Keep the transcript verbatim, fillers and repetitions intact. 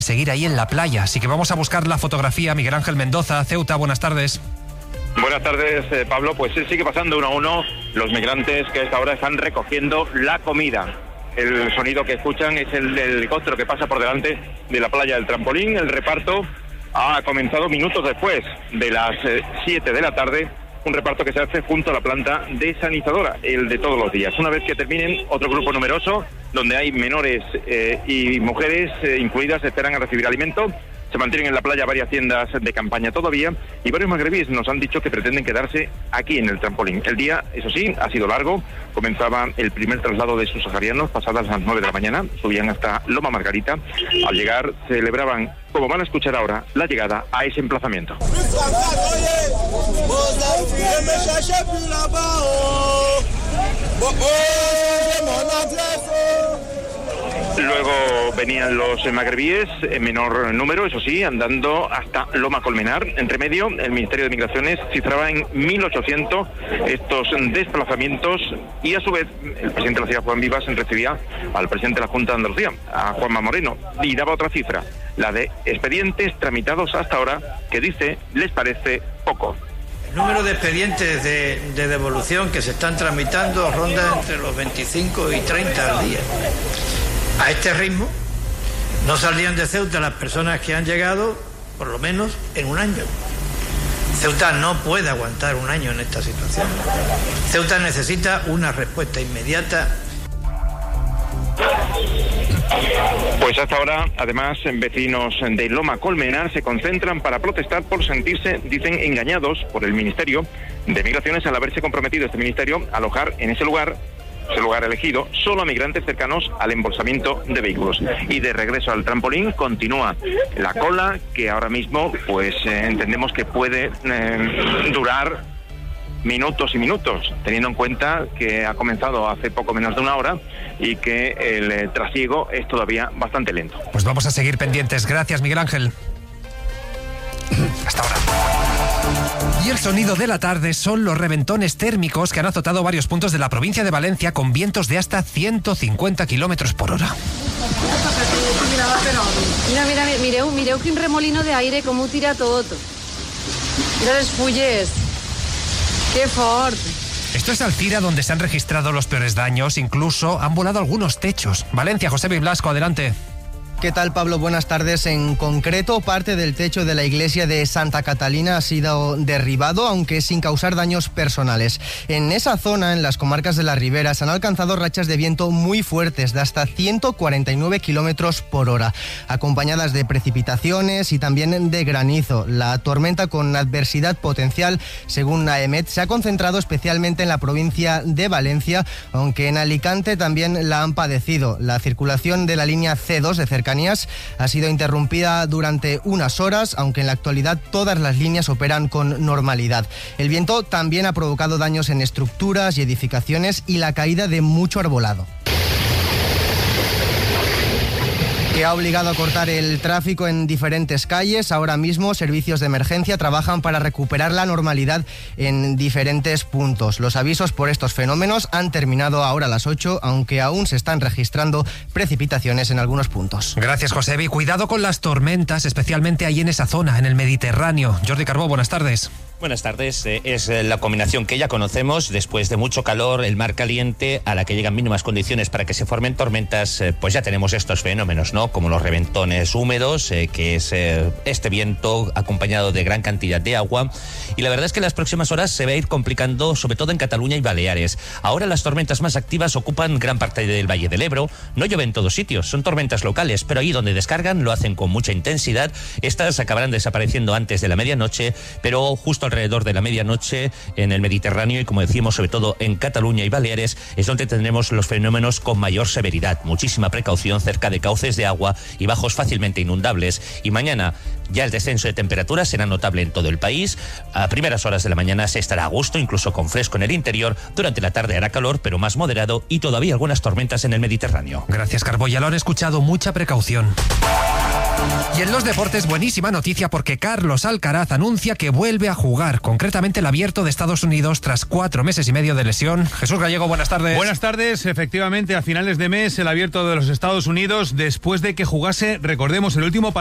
seguir ahí en la playa. Así que vamos a buscar la fotografía. Miguel Ángel Mendoza, Ceuta, buenas tardes. Buenas tardes, eh, Pablo. Pues sí, sigue pasando uno a uno los migrantes que a esta hora están recogiendo la comida. El sonido que escuchan es el del helicóptero que pasa por delante de la playa del Trampolín. El reparto ha comenzado minutos después de las siete de la tarde. Un reparto que se hace junto a la planta desalinizadora, el de todos los días. Una vez que terminen, otro grupo numeroso, donde hay menores eh, y mujeres eh, incluidas, esperan a recibir alimento. Se mantienen en la playa varias tiendas de campaña todavía y varios magrebíes nos han dicho que pretenden quedarse aquí en el Trampolín. El día, eso sí, ha sido largo. Comenzaba el primer traslado de subsaharianos pasadas las nueve de la mañana. Subían hasta Loma Margarita. Al llegar celebraban, como van a escuchar ahora, la llegada a ese emplazamiento. Luego venían los magrebíes en menor número, eso sí, andando hasta Loma Colmenar. Entre medio, el Ministerio de Migraciones cifraba en mil ochocientos estos desplazamientos y a su vez el presidente de la ciudad, Juan Vivas, recibía al presidente de la Junta de Andalucía, a Juanma Moreno, y daba otra cifra, la de expedientes tramitados hasta ahora, que dice les parece poco. El número de expedientes de, de devolución que se están tramitando ronda entre los veinticinco y treinta al día. A este ritmo no saldrían de Ceuta las personas que han llegado, por lo menos, en un año. Ceuta no puede aguantar un año en esta situación. Ceuta necesita una respuesta inmediata. Pues hasta ahora, además, vecinos de Loma Colmenar se concentran para protestar por sentirse, dicen, engañados por el Ministerio de Migraciones al haberse comprometido este ministerio a alojar en ese lugar ese lugar elegido solo a migrantes cercanos al embolsamiento de vehículos. Y de regreso al Trampolín continúa la cola, que ahora mismo pues eh, entendemos que puede eh, durar minutos y minutos, teniendo en cuenta que ha comenzado hace poco menos de una hora y que el eh, trasiego es todavía bastante lento. Pues vamos a seguir pendientes. Gracias, Miguel Ángel. Hasta ahora. Y el sonido de la tarde son los reventones térmicos que han azotado varios puntos de la provincia de Valencia con vientos de hasta ciento cincuenta kilómetros por hora. Mira, mira, mireu, mireu quin remolino de aire, com ho tira tot. Mira les fulles. Qué fort. Esto es Alcira, donde se han registrado los peores daños. Incluso han volado algunos techos. Valencia, José Blasco, adelante. ¿Qué tal, Pablo? Buenas tardes. En concreto, parte del techo de la iglesia de Santa Catalina ha sido derribado, aunque sin causar daños personales. En esa zona, en las comarcas de la Ribera, se han alcanzado rachas de viento muy fuertes, de hasta ciento cuarenta y nueve kilómetros por hora, acompañadas de precipitaciones y también de granizo. La tormenta con adversidad potencial, según AEMET, se ha concentrado especialmente en la provincia de Valencia, aunque en Alicante también la han padecido. La circulación de la línea C dos de cercanía ha sido interrumpida durante unas horas, aunque en la actualidad todas las líneas operan con normalidad. El viento también ha provocado daños en estructuras y edificaciones y la caída de mucho arbolado, que ha obligado a cortar el tráfico en diferentes calles. Ahora mismo, servicios de emergencia trabajan para recuperar la normalidad en diferentes puntos. Los avisos por estos fenómenos han terminado ahora a las ocho, aunque aún se están registrando precipitaciones en algunos puntos. Gracias, Josebi. Cuidado con las tormentas, especialmente ahí en esa zona, en el Mediterráneo. Jordi Carbó, buenas tardes. Buenas tardes. Eh, es la combinación que ya conocemos. Después de mucho calor, el mar caliente, a la que llegan mínimas condiciones para que se formen tormentas, eh, pues ya tenemos estos fenómenos, ¿no? Como los reventones húmedos, eh, que es eh, este viento acompañado de gran cantidad de agua. Y la verdad es que en las próximas horas se va a ir complicando, sobre todo en Cataluña y Baleares. Ahora las tormentas más activas ocupan gran parte del Valle del Ebro. No llueve en todos sitios, son tormentas locales, pero ahí donde descargan lo hacen con mucha intensidad. Estas acabarán desapareciendo antes de la medianoche, pero justo alrededor de la medianoche en el Mediterráneo y, como decíamos, sobre todo en Cataluña y Baleares, es donde tendremos los fenómenos con mayor severidad. Muchísima precaución cerca de cauces de agua y bajos fácilmente inundables. Y mañana ya el descenso de temperaturas será notable en todo el país. A primeras horas de la mañana se estará a gusto, incluso con fresco en el interior. Durante la tarde hará calor, pero más moderado, y todavía algunas tormentas en el Mediterráneo. Gracias, Carbo. Ya lo han escuchado, mucha precaución. Y Y en los deportes, buenísima noticia porque Carlos Alcaraz anuncia que vuelve a jugar, concretamente el Abierto de Estados Unidos tras cuatro meses y medio de lesión. Jesús Gallego, buenas tardes. Buenas tardes, efectivamente a finales de mes el Abierto de los Estados Unidos, después de que jugase, recordemos, el último partido